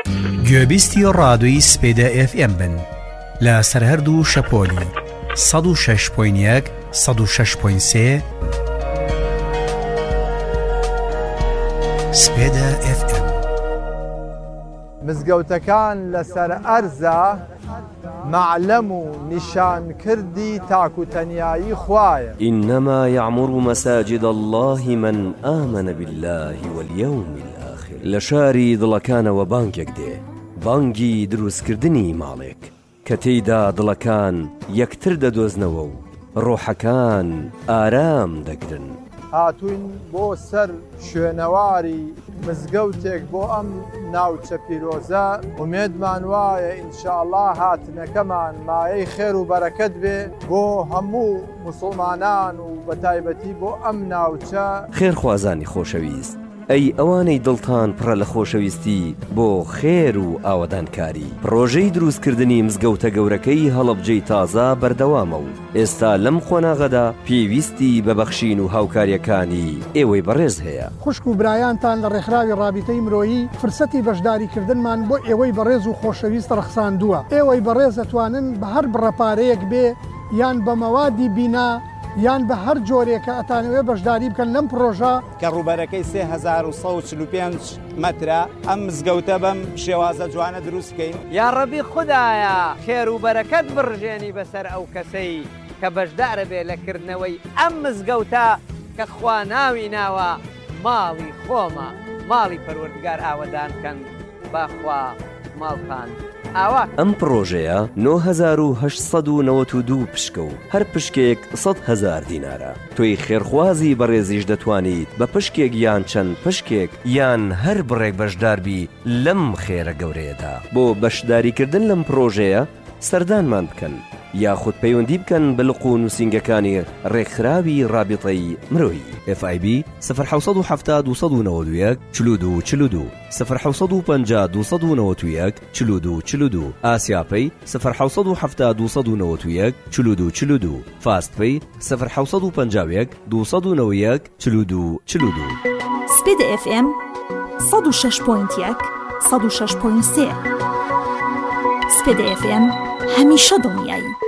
گوێبیستی ڕادۆی سپێدە FM بن لە سەرهەردوو شەپۆلی 106.1 106.3 سپێدە FM. مزگەوتەکان لەسەر ئەرزە معلەم و نیشانکردی تاکوتەنیایی خوایە. إنما يعمر مساجد الله من آمن بالله واليوم الآخر. لشاری دڵەکانەوە بانگێک دێ، بانگی دروستکردنی ماڵێک کە تێیدا دڵەکان یەکتر دەدۆزنەوە و ڕۆحەکان ئارام دەگرن. هاتوین بۆ سەر شوێنەواری مزگەوتێک بۆ ئەم ناوچە پیرۆزە. ومێدمان وایە ئینشاءالله هاتنەکەمان مایەی خێر و بەرەکەت بێ بۆ هەموو موسڵمانان و بەتایبەتی بۆ ئەم ناوچە. خێرخوازانی خۆشەویست، ئەی ئەوانەی دڵتان پڕە لە خۆشەویستی بۆ خێر و ئاوەدانکاری، پرۆژەی دروستکردنی مزگەوتە گەورەکەی هەڵەبجەی تازە بەردەوامە و ئێستا لەم خۆناغەدا پێویستی بەبەخشین و هاوکاریەکانی ئێوەی بەڕێز هەیە. خوشک و برایانتان لە ڕێکخراوی ڕابطەی مرۆیی فرسەتی بەشداریکردنمان بۆ ئێوەی بەڕێز و خۆشەویست ڕەخساندووە. ئێوەی بەڕێز دەتوانن بە هەر بڕەپارەیەک بێ یان بە مەوادی بینا یان بە هەر جۆرێکە ئەتانەوێ بەشداری بکەن لەم پرۆژە کە ڕووبەرەکەی 3145 مەترە. ئەم مزگەوتە بەم شێوازە جوانە دروست بکەین. یا ڕەبی خودایە خێر و بەرەکەت بڕژێنی بەسەر ئەو کەسەی کە بەشدارە بێ لەکردنەوەی ئەم مزگەوتە کە خوا ناوی ناوە ماڵی خۆمە، ماڵی پەروەردگار ئاوەدان بکەن باخوا ماڵتان ئاوا. ئەم پرۆژەیە 9892 پشکە و هەر پشکێک 100,000 دینارە. تۆی خێرخوازی بەڕێزیش دەتوانیت بە پشکێک یان چەند پشکێک یان هەر بڕێک بەشداربی لەم خێرە گەورەیەدا. بۆ بەشداریکردن لەم پرۆژەیە سەردانمان بکەن یاخود پەیوەندی بکەن بە لقو و نووسینگەکانی ڕێکخراوی ڕابطەی مرۆیی FIB 070 291 42 42 050 291 42 42 ئاسیاپەی 070 291 42 42 فاستپەی 051 291 42 42. سپێدە FM 106.1 106.3 سپێدە FM هەمیشە دڵنیایی.